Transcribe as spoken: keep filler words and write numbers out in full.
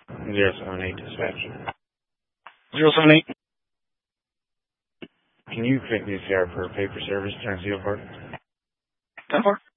Zero seven eight dispatch. Zero seven eight. Can you pick me a C R for paper service, Transeo Park? Ten four.